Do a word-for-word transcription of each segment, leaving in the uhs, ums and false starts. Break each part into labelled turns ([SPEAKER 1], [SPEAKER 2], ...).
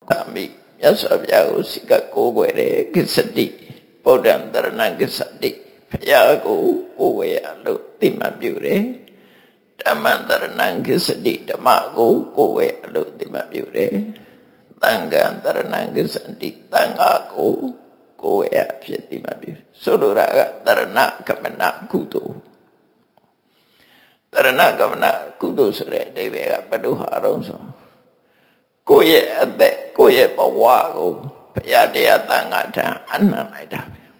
[SPEAKER 1] မိမြတ်စွာဘုရားကိုစိကကိုးကွယ်တဲ့ကိစ္စတိဗုဒ္ဓံတရဏကိစ္စတိဘုရားကိုကိုးကွယ်ရလို့သိမှတ်ပြုတယ်ဓမ္မံတရဏကိစ္စတိဓမ္မကိုကိုးကွယ်ရလို့သိမှတ်ပြုတယ်သံဃံတရဏကိစ္စတိသံဃာကိုကိုယ်ရဖြစ်သိမှပြုဆိုလိုတာကတရဏကမနာကုသိုလ်တရဏကမနာကုသိုလ်ဆိုတဲ့အဓိပ္ပာယ်ကဘယ်လိုဟာတော့ဆိုကိုယ့်ရဲ့အသက်ကိုယ့်ရဲ့ဘဝကိုဘုရားတရားသံဃာထံအနံ့လိုက်တာပဲ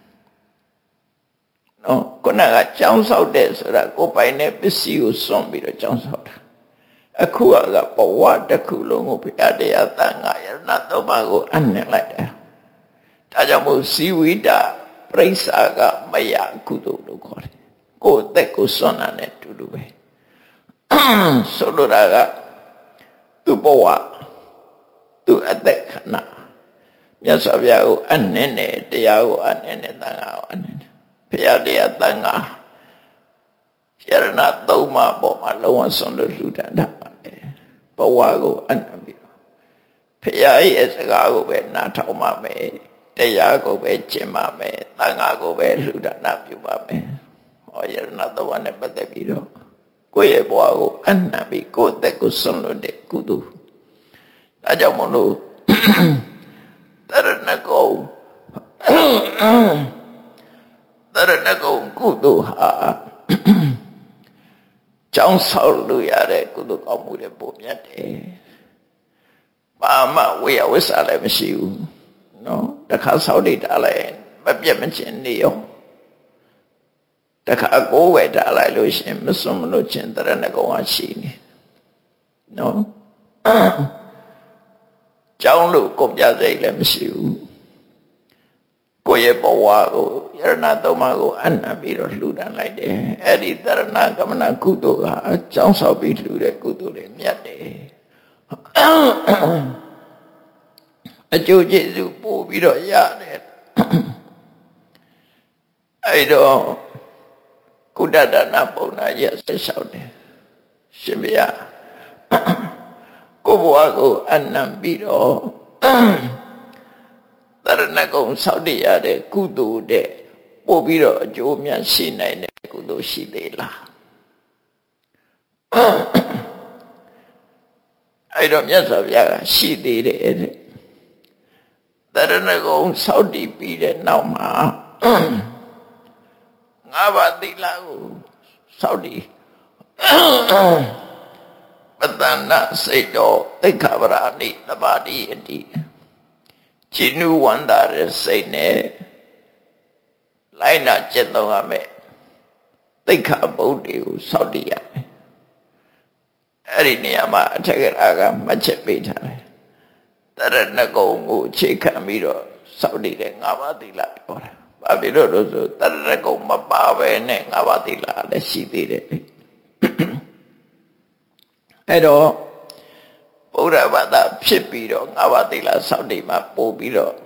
[SPEAKER 1] နော်ခုနကကြောင်းဆောက်တဲ့ဆိုတာကိုယ်ပိုင်တဲ့ပစ္စည်းကိုစွန့်ပြီးတော့ကြောင်းဆောက်တာအခုကဘဝတစ်ခုလုံးကိုဘုရားတရားသံဃာယရဏသုံးပါးကိုအနံ့လိုက်တာဒါကြောင့်မို့ဇီဝိတပရိစ္ဆာကမယကုသိုလ်လို့ခေါ်တယ်ကိုယ်အသက်ကိုစွန့်တာနဲ့တူတူပဲဆိုလိုတာကသူ့ဘဝသူ့အသက်ခဏမြတ်စွာဘုရားကိုအနည်းနဲ့တရားကိုအနည်းနဲ့သံဃာကိုအနည်းနဲ့ဘုရားတရားသံဃာယရဏသုံးပါးပေါ်မှာလုံးဝစွန့်လို့လူတန်းတာပါပဲဘဝကိုအနည်းပြီးတော့ဘုရားရဲ့စကားကိုပဲနားထောင်ပါမယ်တရားကိုပဲကျင့်ပါမယ်သံဃာကိုပဲလူဒါနပြုပါမယ်ဟောယရဏသုံးပါးနဲ့ပတ်သက်ပြီးတော့ကိုယ့်ရဲ့ဘဝကိုအနံ့ပြီးကိုယ့်အသက်ကိုစွန့်လွတ်တဲ့ကုသိုလ်ဒါကြောင့်မလို့တရဏဂုံတရဏဂုံကုသိုလ်ဟာကြောင်းဆောက်လို့ရတဲ့ကုသိုလ်ကောင်းမှုတွေပုံမြတ်တယ်ဘာမှဝေယဝိဆာလည်းမရှိဘူးနော်တခါဆောက်နေတာလည်းမပြတ်မချင်းနေရောတခါကိုယ်ဝယ်ထားလိုက်လို့ရှင်မစွန့်မလို့ချင်းတရဏဂုံဟာရှိနေနော်ကြောင်းလို့ကုန်ကြစိတ်လည်းမရှိဘူးကိုယ့်ရဲ့ဘဝကိုယရဏသုံးပါးကိုအနံ့ပြီးတော့လှူဒန်းလိုက်တယ်အဲ့ဒီတရဏကမနာကုသိုလ်ကအကြောင်းဆောက်ပြီးလှူတဲ့ကုသိုလ်တွေမြတ်တယ်အကျိုးကျေးဇူးပို့ပြီးတော့ရတယ်အဲ့တော့ကုဋ္ဌဒါနပုံနာရဆက်လျှောက်တယ်ရှင်ဘုရားကိုယ့်ဘဝကိုအနံ့ပြီးတော့တရဏဂုံဆောက်တည်ရတဲ့ကုသိုလ်တဲ့ပို့ပြီးတော့အကျိုးများရှိနိုင်တဲ့ကုသိုလ်ရှိသေးလားအဲ့တော့မြတ်စွာဘုရားကရှိသေးတယ်တဲ့တရဏဂုံဆောက်တည်ပြီးတဲ့နောက်မှာငါးပါးသီလကိုဆောက်တည်ပတ္တနာစိတ်တော်သိက္ခာပရာဏိသဘာတိအတိခြေနုဝန္တာရစိတ်နဲ့လိုက်နာကျင့်သုံးရမယ်သိက္ခာပုဒ်တွေကိုဆောက်တည်ရမယ်အဲ့ဒီနေရာမှာအထက်ကရာကမှတ်ချက်ပေးထားတယ်တရဏဂုံကိုအခြေခံပြီးတော့ဆောက်တည်တဲ့ငါးပါးသီလပြောတာဘာဖြစ်လို့လဲဆိုတရဏဂုံမပါပဲနဲ့ငါးပါးသီလလည်းရှိသေးတယ်အဲ့တော့ဘုရားဘာသာဖြစ်ပြီးတော့ငါးပါးသီလဆောက်တည်မှပို့ပြီးတော့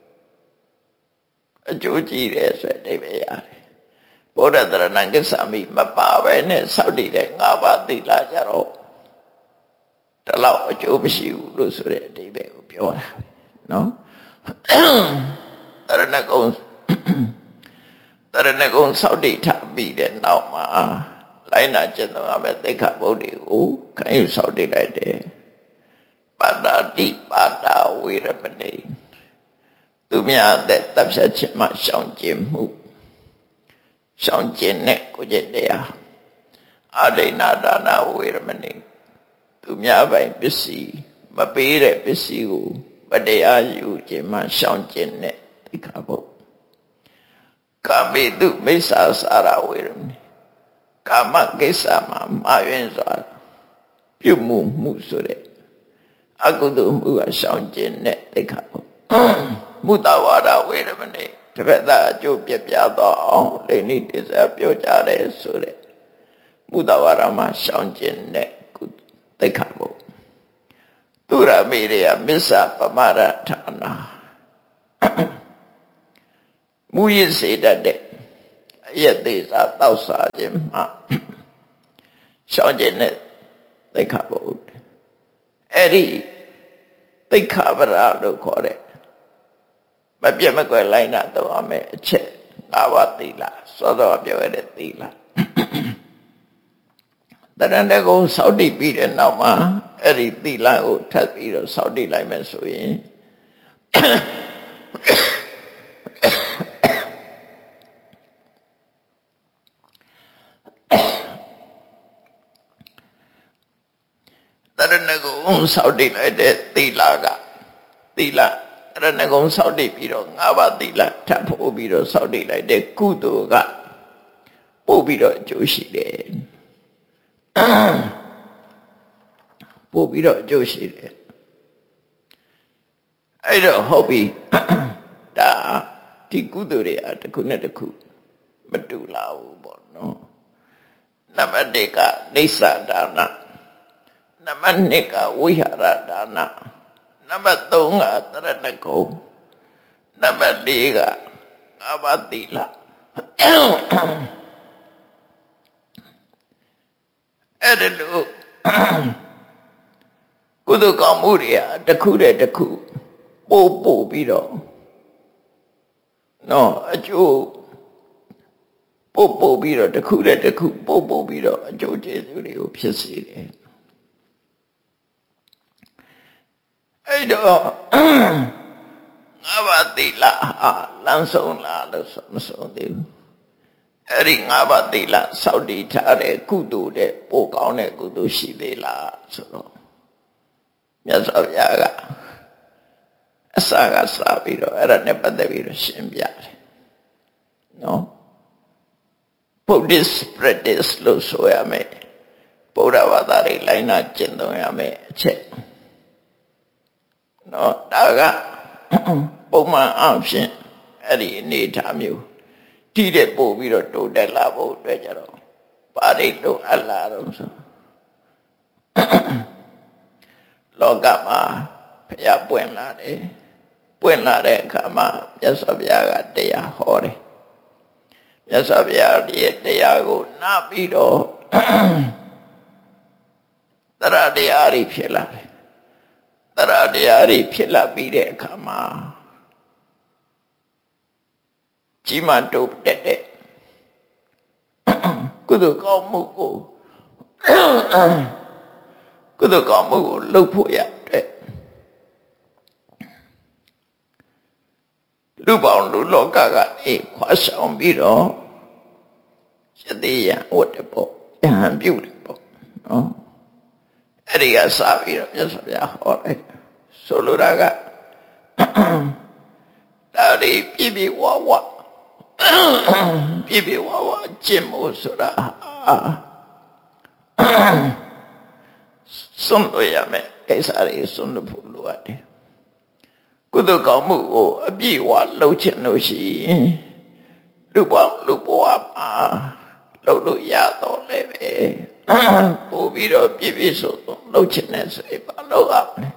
[SPEAKER 1] အကျိုးကြီးတယ်ဆိုတဲ့အဓိပ္ပာယ်ရတယ်ဘုရားတရဏဂစ္ဆာမိမပါပဲနဲ့ဆောက်တည်တဲ့ငါးပါးသီလကြတော့တလောက်အကျိုးမရှိဘူးလို့ဆိုတဲ့အဓိပ္ပာယ်ကိုပြောတာနော်တရဏဂုံတရဏဂုံဆောက်တည်ထားပြီးတဲ့နောက်မှာလိုက်နာကျင့်သုံးရမယ့်သိက္ခာပုဒ်တွေကိုခံယူဆောက်တည်လိုက်တယ်ပါဏာတိပါဏာဝေရမဏိသူများတဲ့တပ်ဖြတ်ခြင်းမှရှောင်ကျဉ်မှုရှောင်ကျဉ်တဲ့ကိုယ်ကျင့်တရားအာဒိဏဒါနဝေရမဏိသူများပိုင်ပစ္စည်းမပေးတဲ့ပစ္စည်းကိုမတရားယူခြင်းမှရှောင်ကျဉ်တဲ့သိက္ခာပုဒ်ကာမေတုမိစ္ဆာစာရဝေရမဏိကာမကိစ္စမှာမာယွင်းစွာပြုမှုမှုဆိုတဲ့အကုသိုလ်မှုကရှောင်ကျဉ်တဲ့သိက္ခာပုဒ်မုတ္တဝါဒဝေရမဏိတပည့်သားအကျိုးပြပြတော့အောင်လိနိတိစပြောကြတယ်ဆိုတဲ့မုတ္တဝါဒမှာရှောင်ကျဉ်တဲ့သိက္ခာပုဒ်သူရမေရမစ္ဆပမရဌာနာမူရစေတတ်တဲ့အယက်သေးစာတောက်စားခြင်းမှာရှောင်ကျဉ်တဲ့သိက္ခာပုဒ်အဲ့ဒီသိက္ခာပရလို့ခေါ်တဲ့မပြတ်မကွက်လိုက်နာတော့အမယ်အချက်၅ပါးသီလစောစောပြောရတဲ့သီလတရဏဂုံစောင့်တည်ပြီးတဲ့နောက်မှာအဲ့ဒီသီလကိုထပ်ပြီးတော့စောင့်တည်လိုက်မယ်ဆိုရင်တရဏဂုံစောင့်တည်လိုက်တဲ့သီလကသီလတရဏဂုံစောင့်တည်ပြီးတော့၅ပါးသီလထပ်ဖို့ပြီးတော့စောင့်တည်လိုက်တဲ့ကုသိုလ်ကပို့ပြီးတော့အကျိုးရှိတယ်ပို့ပြီးတော့အကျိုးရှိတယ်အဲ့တော့ဟုတ်ပြီဒါဒီကုသိုလ်တွေအတစ်ခုနဲ့တစ်ခုမတူလာဘူးပေါ့နော်နံပါတ်တစ်ကနေသဒါနနံပါတ်နှစ်ကဝိဟာရဒါနနံပါတ်သုံးကတရဏဂုံနံပါတ်လေးကငါးပါးသီလအဲ့ဒါလို့ကုသိုလ်ကောင်းမှုတွေဟာတစ်ခုတည်းတစ်ခုပို့ပို့ပြီးတော့နော်အကျိုးပို့ပို့ပြီးတော့တစ်ခုတည်းတစ်ခုပို့ပို့ပြီးတော့အကျိုးကျေးဇူးတွေကိုဖြစ်စေတယ်အဲ့တော့ငါးပါးသီလဟာလမ်းဆုံးလားလို့ဆိုမဆုံးသေးဘူးအဲ့ဒီငါးပါးသီလစောင့်တည်ထားတဲ့ကုသိုလ်တဲ့ပို့ကောင်းတဲ့ကုသိုလ်ရှိသေးလားဆိုတော့မြတ်စွာဘုရားကအစကစပြီးတော့အဲ့ဒါနဲ့ပတ်သက်ပြီးတော့ရှင်းပြတယ်နော် Buddhist practice လို့ဆိုရမယ်ဗုဒ္ဓဘာသာတွေလိုက်နာကျင့်သုံးရမယ်အချက်နော်ဒါကပုံမှန်အဖြစ်အဲ့ဒီအနေထားမျိုးတည်တဲ့ပို့ပြီးတော့တိုးတက်လာဖို့အတွက်ကြတော့ပါဠိလိုအပ်လာတော့ဆိုလောကမှာဘုရားပွင့်လာတယ်ပွင့်လာတဲ့အခါမှာမြတ်စွာဘုရားကတရားဟောတယ်မြတ်စွာဘုရားရဲ့တရားကိုနားပြီးတော့တရားတရားတွေဖြစ်လာတယ်တရားတရားတွေဖြစ်လာပြီးတဲ့အခါမှာကြီးမားတိုးတက်တဲ့ကုသိုလ်ကောင်းမှုကိုကုသိုလ်ကောင်းမှုကိုလုပ်ဖို့ရတဲ့လူပေါင်းလူလောကကနေခွာဆောင်ပြီးတော့ယတိယဝတ္တပေါ့ယဟန်ပြုတယ်ပေါ့နော်အဲ့ဒီကစပြီးတော့မြတ်စွာဘုရားဟောတယ်ဆိုလိုတာကဒါဒီပြည့်ပြည့်ဝဝပြည့်ပြည့်ဝဝကျင့်မို့ဆိုတာစွန့်လို့ရမယ်ကိစ္စတွေစွန့်လို့ဖို့လိုအပ်တယ်ကုသိုလ်ကောင်းမှုကိုအပြည့်အဝလုပ်ချင်လို့ရှိရင်လူပေါင်းလူဘဝမှာလုပ်လို့ရတော့လည်းပဲပို့ပြီးတော့ပြည့်ပြည့်စုံစုံလုပ်ချင်တဲ့ဆိုရင်ဘာလုပ်ရမလဲ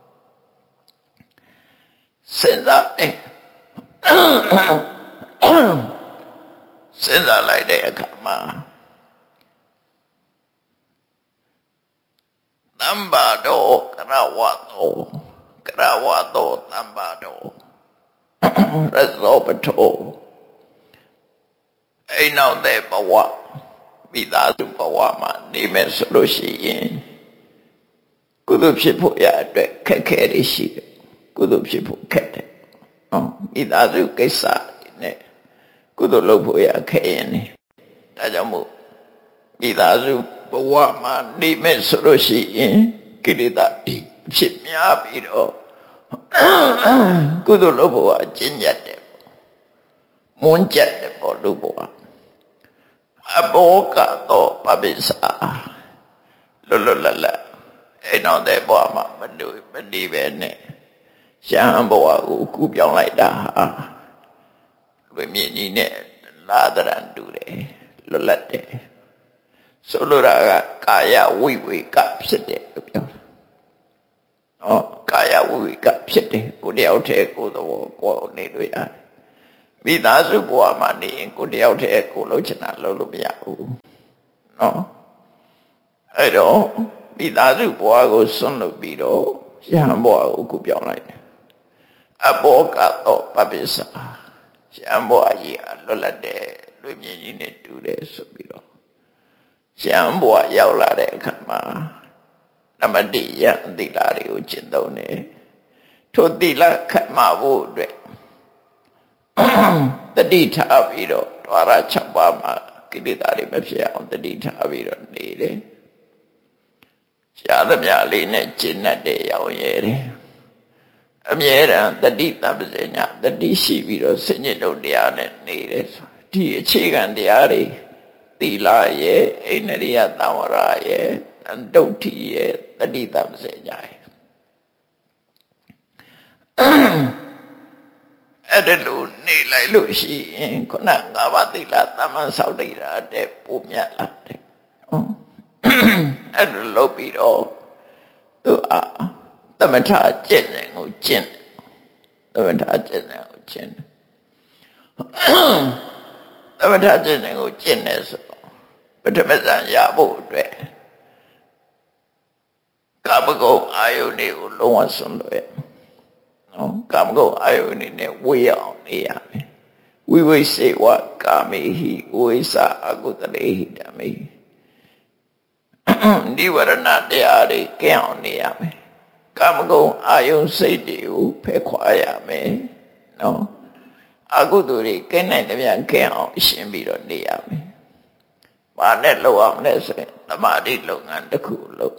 [SPEAKER 1] စဉ်းစားတယ်စဉ်းစားလိုက်တဲ့အခါမှာတမ္ပါတော်ကရဝတော်ကရဝတော်တမ္ပါတော်ရသောပထောအိမ်နောက်တဲ့ဘဝမိသားစုဘဝမှာနေမယ်ဆိုလို့ရှိရင်ကုသိုလ်ဖြစ်ဖို့ရအတွက်ခက်ခဲတွေရှိတယ်ကုသိုလ်ဖြစ်ဖို့ခက်တယ်နော်မိသားစုကိစ္စနဲ့ကုသိုလ်လုပ်ဖို့ရခက်ရင်နေဒါကြောင့်မို့မိသားစုဘဝမှာနေမယ်ဆိုလို့ရှိရင်ကိလေသာဖြစ်များပြီးတော့ကုသိုလ်လုပ်ဖို့အကျဉ်းချက်တယ်မွန်းချက်တယ်ပေါ့လူဘဝအဘောကတော့ပပိစာလွတ်လွတ်လပ်လပ်အဲ့တော့တဲ့ဘဝမှာမတူမနေပဲနဲ့ရှမ်းဘဝကိုကူးပြောင်းလိုက်တာဟာလူမြင့်ကြီးနဲ့လာဒရန်တူတယ်လွတ်လပ်တယ်ဆိုလိုတာကကာယဝိဝေကဖြစ်တယ်လို့ပြောတာနော်ကာယဝိဝေကဖြစ်တယ်ကိုတယောက်တည်းကိုယ်တော်ကိုနေလို့ရတယ်မိသားစုဘဝမှာနေရင်ကိုတယောက်တည်းကိုလှုပ်ချင်တာလှုပ်လို့မရဘူးနော်အဲ့တော့မိသားစုဘဝကိုစွန့်လွတ်ပြီးတော့ယဟန်ဘဝကိုခုပြောင်းလိုက်တယ်အဘောကတော့ပပိစ္ဆာယဟန်ဘဝကြီးအလွတ်လပ်တယ်လွေမြင့်ကြီးနဲ့တူတယ်ဆိုပြီးတော့ယဟန်ဘဝရောက်လာတဲ့အခါမှာနမတိယံသီလတွေကိုကျင့်သုံးတယ်ထိုသီလခတ်မှဖို့အတွက်တတိထားပြီးတော့ဒွါရ၆ပါးမှာကိလေသာတွေမဖြစ်အောင်တတိထားပြီးတော့နေတယ်ရှားသမျှလေးနဲ့ကျင့်တတ်တဲ့ရောင်ရဲတယ်အမြဲတမ်းတတိတပ္ပဇေညတတိရှိပြီးတော့စဉ္ညတုတ်တရားနဲ့နေတယ်ဒီအခြေခံတရားတွေသီလရဲ့အိန္ဒိယသံဝရရဲ့ဒုဋ္ဌိရဲ့တတိတပ္ပဇေညရဲ့အဲ့ဒါလို့နေလိုက်လို့ရှိရင်ခုနငါးပါးသီလသမ္မာဆောက်တည်တာတဲ့ပုံမြတ်လာတယ်ဟုတ်အဲ့ဒါလို့ပြီးတော့သူအာသမထကျင့်တယ်ကိုကျင့်သမထကျင့်တယ်ကိုကျင့်သမထကျင့်တယ်ကိုကျင့်တယ်ဆိုပထမဇန်ရဖို့အတွက်ကာမဂုဏ်အာယုန်တွေကိုလုံးဝဆွန့်လွှဲနော်ကာမဂုဏ်အာယုန်တွေနဲ့ဝေးအောင်နေရမယ်ဝိဝိစေဝကာမေဟိဝိသအကုသလေဟိဓမ္မေဒီဝရဏတရားတွေကင်းအောင်နေရမယ်ကာမဂုဏ်အာယုန်စိတ်တွေကိုဖယ်ခွာရမယ်နော်အကုသိုလ်တွေကင်းနိုင်တဲ့ပြန်ကင်းအောင်ရှင်းပြီးတော့နေရမယ်။ဘာနဲ့လုပ်အောင်လဲဆိုရင်သမာဓိလုပ်ငန်းတစ်ခုလုပ်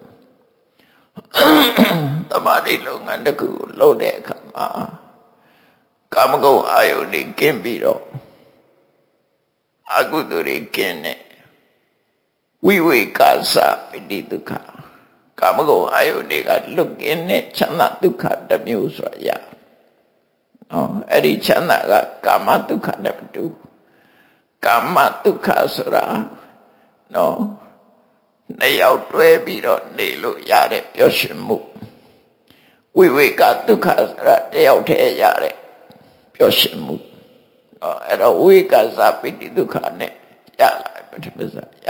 [SPEAKER 1] သမာဓိလုပ်ငန်းတစ်ခုလုပ်တဲ့အခါမှာကာမဂုဏ်အာယုန်တွေကင်းပြီးတော့အကုသိုလ်တွေကင်းတဲ့ဝိဝေကာသပိဋိဒုက္ခကာမဂုဏ်အာယုန်တွေကလွတ်ကင်းတဲ့ချမ်းသာဒုက္ခတစ်မျိုးဆိုရ။နော်အဲ့ဒီချမ်းသာကကာမဒုက္ခနဲ့မတူကာမဒုက္ခဆိုတာနော်နှစ်ယောက်တွဲပြီးတော့နေလို့ရတဲ့ပျော်ရွှင်မှုဝိဝေကဒုက္ခဆိုတာတယောက်တည်းရတဲ့ပျော်ရွှင်မှုနော်အဲ့တော့ဝိကသပိဋိဒုက္ခနဲ့ရလာပထမဇာရ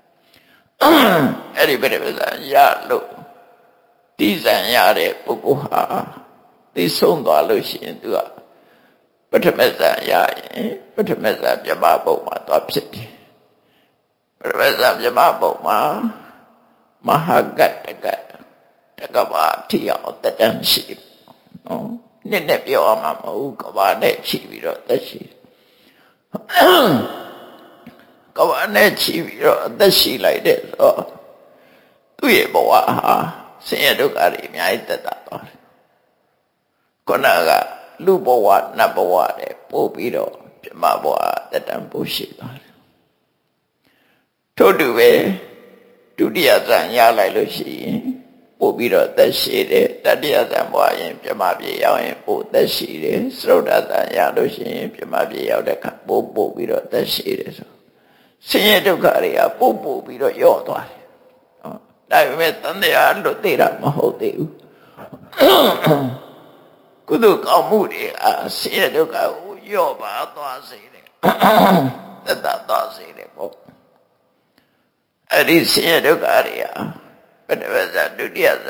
[SPEAKER 1] အဲ့ဒီပထမဇာရလို့ဒီဇံရတဲ့ပုဂ္ဂိုလ်ဟာသိဆုံးသွားလို့ရှိရင်သူကပထမဇာရရင်ပထမဇာပြမဘုံမှာသွားဖြစ်တယ်ပထမဇာပြမဘုံမှာမဟာဂတ္တကတကဘာတိအောင်တတန်းရှိနော်နည်းနည်းပြောအောင်မဟုတ်ကဘာနဲ့ချီပြီးတော့သက်ရှိကဘာနဲ့ချီပြီးတော့အသက်ရှိလိုက်တဲ့ဆိုတော့သူ့ရဲ့ဘဝဟာဆင်းရဲဒုက္ခတွေအများကြီးတက်တာသွားတယ်ခုနကလူဘဝနတ်ဘဝတွေပို့ပြီးတော့ပြမဘဝတက်တန်ပို့ရှိသွားတယ်ထို့တူပဲဒုတိယဇန်ရလိုက်လို့ရှိရင်ပို့ပြီးတော့သက်ရှိတယ်တတိယဇန်ဘဝရင်ပြမပြေရောက်ရင်ပို့သက်ရှိတယ်သရုတ်တဇန်ရလို့ရှိရင်ပြမပြေရောက်တဲ့အခါပို့ပို့ပြီးတော့သက်ရှိတယ်ဆိုဆင်းရဲဒုက္ခတွေကပို့ပို့ပြီးတော့ယော့သွားတယ်နော်ဒါပေမဲ့တန်တရားလွတ်သေးတာမဟုတ်သေးဘူးကုသိုလ်ကောင်းမှုတွေအားဆင်းရဲဒုက္ခကိုယော့ပါသွားစေတယ်သက်သာသွားစေတယ်ပေါ့အဲ့ဒီဆင်းရဲဒုက္ခတွေဟာပထမဇာဒုတိယဇာ